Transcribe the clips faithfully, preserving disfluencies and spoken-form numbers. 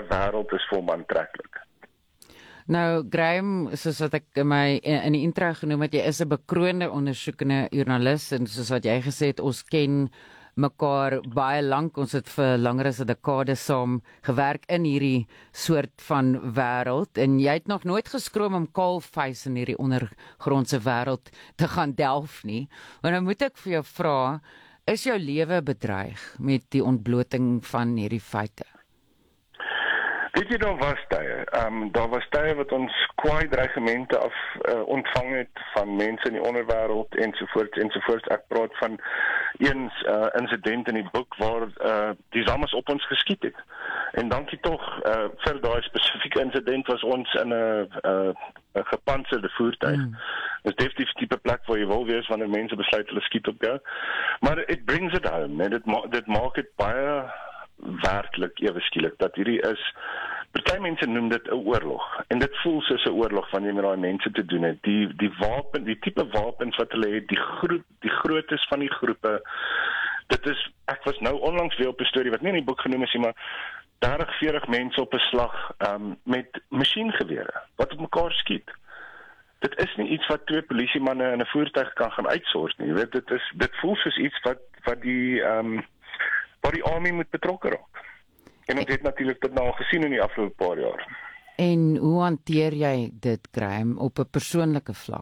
wêreld is vir hom aantreklik. Nou, Graham, soos wat ek in my in die intro genoem het, jy is 'n bekroonde ondersoekende joernalis en soos wat jy gesê het, ons ken mekaar baie lank, ons het vir langer as 'n dekade saam gewerk in hierdie soort van wêreld en jy het nog nooit geskroom om kaalvuis in hierdie ondergrondse wêreld te gaan delf nie. Maar nou moet ek vir jou vra, is jou lewe bedreig met die ontbloting van hierdie feite? Weet jy, daar was tye. Um, daar was tye wat ons kwaai dreigemente af uh, ontvang het van mense in die onderwêreld ensovoorts ensovoorts. Ek praat van een uh, insident in die boek waar uh, die Zammas op ons geskiet het. En dankie tog uh, vir daai spesifieke insident was ons in 'n uh, uh, gepantserde voertuig. Mm. Dit is definitief die tipe plek waar jy wil wees wanneer mense besluit hulle skiet op jou. Maar it brings it home, nee, dit, ma dit maak dit baie werklik ewe skielik dat hierdie is, party mense noem dit 'n oorlog en dit voel soos 'n oorlog wanneer jy met daai mense te doen het. Die die wapen, die tipe wapens wat hulle het, die groep, die groottes van die groepe. Dit is, ek was nou onlangs weer op 'n storie wat nie in die boek genoem is nie, maar dertig, veertig mense op 'n slag um, met masjiengewere wat op mekaar skiet. Dit is nie iets wat twee polisiemanne in 'n voertuig kan gaan uitsort nie. Jy weet, dit is dit voel soos iets wat wat die um, waar die army moet betrokke raak. En ons het natuurlik dit nou al gesien in die afgelope paar jaar. En hoe hanteer jy dit, Graham, op 'n persoonlike vlak?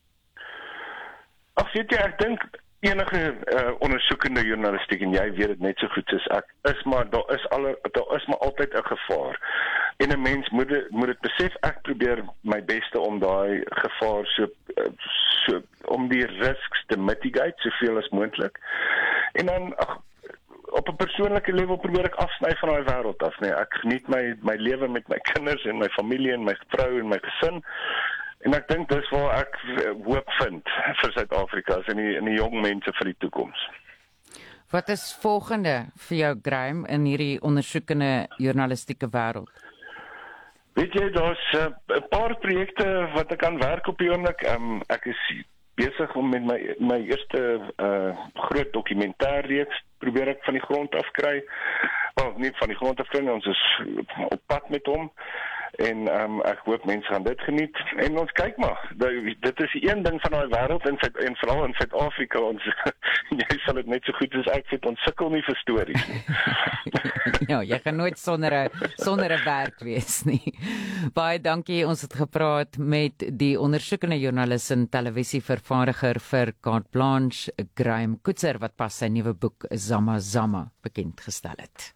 Ag, weet jy, ek dink enige uh, ondersoekende journalistiek, en jy weet dit net so goed soos ek, is maar, daar is, alle, daar is maar altyd 'n gevaar. En 'n mens moet dit, moet dit besef, ek probeer my beste om daai gevaar so, so, om die risks te mitigate, soveel as moontlik. En dan, ag, op 'n persoonlike level probeer ek afsny van daai wêreld af, nee. Ek geniet my my lewe met my kinders en my familie en my vrou en my gesin. En ek dink dis waar ek hoop vind vir Suid-Afrika en die en die jong mense vir die toekoms. Wat is volgende vir jou, Graham, in hierdie ondersoekende journalistieke wêreld? Weet jy, daar's 'n uh, paar projekte wat ek aan werk op die oomblik. Um, ek is besig om met my my eerste uh, groot dokumentêrreeks probeer ek van die grond af kry. Wel, nie van die grond af kry, ons is op pad met hom. En um, ek hoop mense gaan dit geniet. En ons kyk maar, dit is die een ding van daai wêreld en, en veral in Suid-Afrika, ons jy sal dit net so goed as ek sê, ons sukkel nie vir stories nie. Ja, jy gaan nooit sonder 'n sonder 'n werk wees nie. Baie dankie, ons het gepraat met die ondersoekende joernalis en televisievervaardiger vir Carte Blanche, Graham Koetser, wat pas sy nuwe boek Zama Zama bekend gestel het.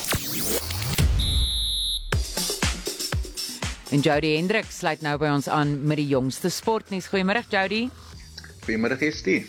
En Jody Hendrik sluit nou by ons aan met die jongste sportnuus. Goeiemôre Jody. Goeiemôre Estie.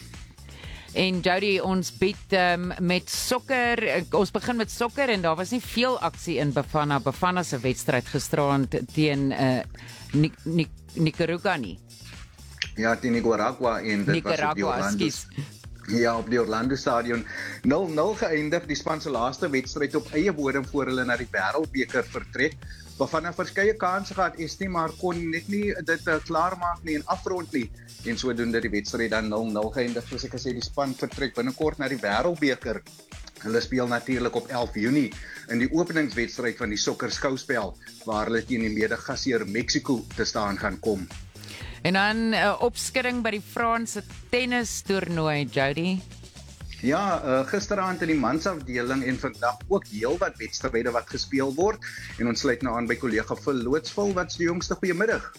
En Jody, ons bied um, met sokker, ons begin met sokker en daar was nie veel aksie in Bafana. Bafana se wedstryd gisteraand teen uh, Nik Nik Nicaragua nie. Ja, teen Nicaragua en dit Nicaragua, was op die Orlando. Ja, op die Orlando Stadion. nul nul geëindig, die span se laaste wedstryd op eie bodem voor hulle na die Wêreldbeker vertrek. Bafana verskeie kansse gehad, Estie, maar kon net nie dit uh, klaarmaak nie en afrond nie. En sodoende die wedstryd dan nul nul geëindig, soos ek gesê, die span vertrek binnekort na die Wêreldbeker. Hulle speel natuurlik op elf Junie in die openingswedstryd van die sokker skouspel, waar hulle teen die mede-gasheer Mexico te staan gaan kom. En dan 'n uh, opskudding by die Franse tennis toernooi, Jody. Ja, uh, gisteraand in die mansafdeling en vandag ook heelwat wedstryde wat gespeel word. En ons sluit nou aan by kollega Phil Lootsville, wat's die jongste goeiemiddag.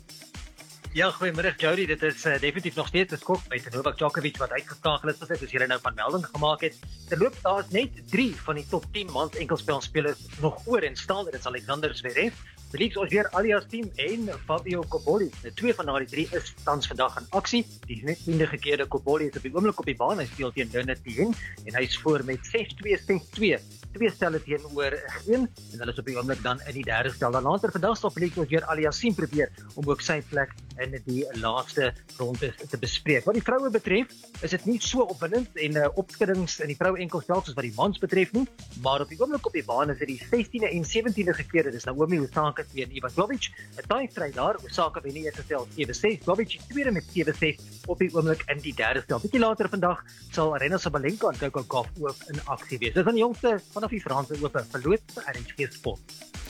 Ja, goeiemiddag Jody, dit is uh, definitief nog steeds 'n skok met Novak Djokovic wat uitgeskakel is, soos julle nou van melding gemaak het. Terloop daar is net drie van die top tien mans enkelspelspelers nog oor en staan, dit is Alexander Zverev, Felix Auger-Aliassime en Fabio Cobolli. Nou, twee van daardie drie is tans vandag in aksie. Die net tiende gekeerde Cobolli is op die oomblik op die baan, hy speel teen Bernard Thien en hy is voor met ses twee ses twee. Twee stelle teenoor een en hulle is op die oomblik dan in die derde stel. Dan later vandag sal Felix Auger-Aliassime probeer om ook sy plek in die laaste ronde te bespreek. Wat die vroue betref, is dit nie so opwindend en uh, opskuddings in die vroue enkelspel soos wat die mans betref nie, maar op die oomblik op die baan is dit die sestiende en sewentiende gekeerde. Dis Naomi Osaka teen Ivan Glovic. 'n Taai stryd daar. Osaka wen die eerste stel sewe ses, Glovic die tweede met sewe ses op die oomblik in die derde stel. Bietjie later vandag sal Aryna Sabalenka en Coco Gauff ook in aksie wees. Dis van die jongste vanaf die Franse Ope verloot vir R N G Sport.